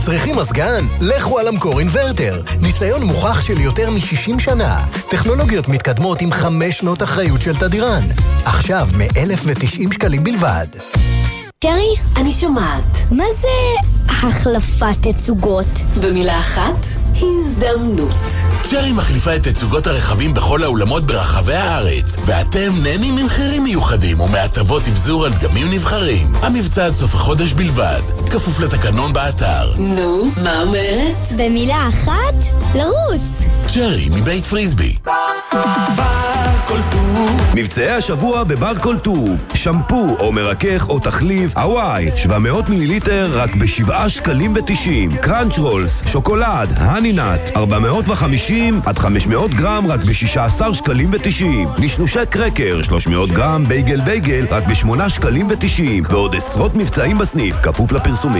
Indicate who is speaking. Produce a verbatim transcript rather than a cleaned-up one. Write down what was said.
Speaker 1: צריכים מזגן? לכו על המקור אינברטר. ניסיון מוכח של יותר מ-שישים שנה. טכנולוגיות מתקדמות עם חמש שנות אחריות של תדירן. עכשיו מ-אלף ותשעים שקלים בלבד.
Speaker 2: שרי, אני שומעת. מה זה החלפת תצוגות? במילה אחת, הזדמנות.
Speaker 3: שרי מחליפה את תצוגות הרכבים בכל האולמות ברחבי הארץ, ואתם נהנים ממחירים מיוחדים ומהטבות אבזור על דגמים נבחרים. המבצע עד סוף החודש בלבד, כפוף לתקנון באתר.
Speaker 2: נו, מה אומרת? במילה אחת, לרוץ.
Speaker 3: שרי מבית פריסבי.
Speaker 4: מבצעי השבוע בבר קולטור, שמפו או מרכך או תחליף הוואי, שבע מאות מיליליטר רק בשבעה שקלים ותשעים. קראנץ' רולס, שוקולד, הני נאט, ארבע מאות וחמישים עד חמש מאות גרם רק ב-שישה עשר שקלים ותשעים. נשנושי קרקר, שלוש מאות גרם, בייגל בייגל רק ב-שמונה שקלים ותשעים. ועוד עשרות מבצעים בסניף, כפוף לפרסומים.